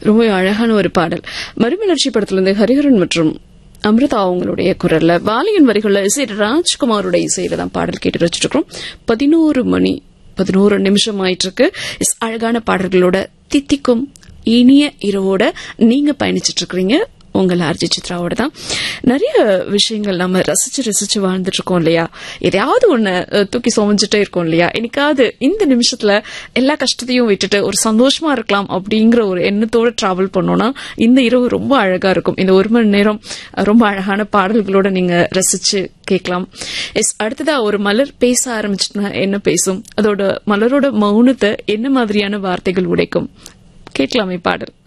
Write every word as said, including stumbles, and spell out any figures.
ரொம்ப அழகான ஒரு பாடல். மறுமலர்ச்சி படத்திலிருந்து ஹரிஹரன் மற்றும் அமிர்தா அவங்களுடைய குரல்ல, வாலியின் வரிகள்ல இசை ராஜ்குமாரோட இசையில தான் பாடல் கேட்டு வச்சுட்டு இருக்கோம். பதினோரு மணி பதினோரு நிமிஷம் ஆயிட்டு இருக்கு. அழகான பாடல்களோட தித்திக்கும் இனிய இரவோட நீங்க பயணிச்சிட்டு இருக்கிறீங்க. உங்கள் ஆர்ஜி சித்ராவோட தான். நிறைய விஷயங்கள் நம்ம ரசிச்சு ரசிச்சு வாழ்ந்துட்டு இருக்கோம் இல்லையா? எதையாவது ஒண்ணு தூக்கி சுமஞ்சுட்டே இருக்கோம் இல்லையா? எனக்காவது இந்த நிமிஷத்துல எல்லா கஷ்டத்தையும் விட்டுட்டு ஒரு சந்தோஷமா இருக்கலாம் அப்படிங்கிற ஒரு எண்ணத்தோட டிராவல் பண்ணோம்னா இந்த இரவு ரொம்ப அழகா இருக்கும். இந்த ஒரு மணி நேரம் ரொம்ப அழகான பாடல்களோட நீங்க ரசிச்சு கேட்கலாம். எஸ், அடுத்ததா ஒரு மலர் பேச ஆரம்பிச்சுன்னா என்ன பேசும்? அதோட மலரோட மௌனத்தை என்ன மாதிரியான வார்த்தைகள் உடைக்கும்? கேட்கலாமே பாடல்.